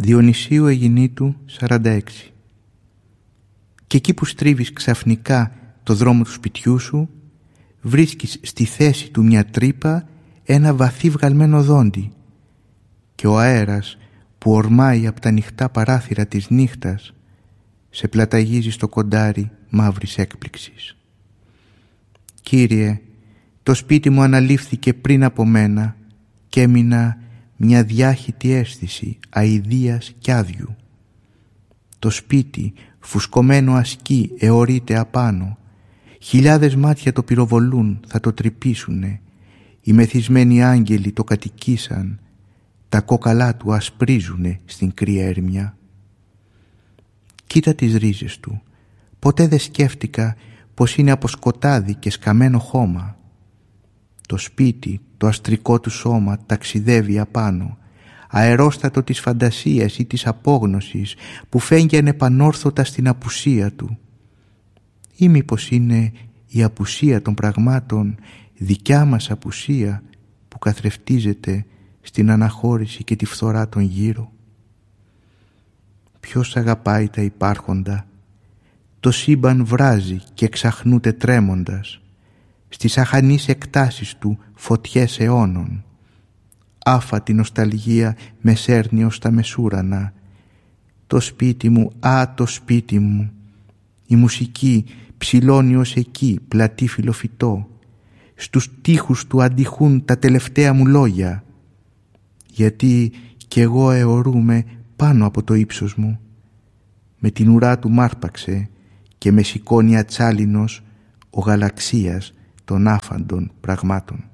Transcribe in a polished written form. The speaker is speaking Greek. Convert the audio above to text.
Διονυσίου Αιγινήτου 46. Και εκεί που στρίβεις ξαφνικά το δρόμο του σπιτιού σου, βρίσκεις στη θέση του μια τρύπα ένα βαθύ βγαλμένο δόντι, και ο αέρας που ορμάει από τα ανοιχτά παράθυρα της νύχτας σε πλαταγίζει στο κοντάρι μαύρης έκπληξης. Κύριε, το σπίτι μου αναλήφθηκε πριν από μένα και έμεινα μια διάχυτη αίσθηση αηδίας κι άδειου. Το σπίτι φουσκωμένο ασκεί αιωρείται απάνω, χιλιάδες μάτια το πυροβολούν, θα το τρυπήσουνε, οι μεθυσμένοι άγγελοι το κατοικήσαν, τα κόκαλά του ασπρίζουνε στην κρύα ερμιά. Κοίτα τις ρίζες του, ποτέ δεν σκέφτηκα πως είναι από σκοτάδι και σκαμμένο χώμα. Το σπίτι, το αστρικό του σώμα ταξιδεύει απάνω, αερόστατο της φαντασίας ή της απόγνωσης που φέγγει ανεπανόρθωτα στην απουσία του. Ή μήπως είναι η απουσία των πραγμάτων δικιά μας απουσία που καθρεφτίζεται στην αναχώρηση και τη φθορά των γύρω. Ποιος αγαπάει τα υπάρχοντα, το σύμπαν βράζει και εξαχνούται τρέμοντας, στις αχανείς εκτάσεις του φωτιές αιώνων. Άφατη νοσταλγία με σέρνει ως τα μεσούρανα. Το σπίτι μου, το σπίτι μου, η μουσική ψηλώνει ως εκεί πλατή φιλοφυτό. Στους τοίχους του αντιχούν τα τελευταία μου λόγια, γιατί κι εγώ αιωρούμε πάνω από το ύψος μου. Με την ουρά του μάρπαξε και με σηκώνει ατσάλινος ο γαλαξίας των άφαντων πραγμάτων.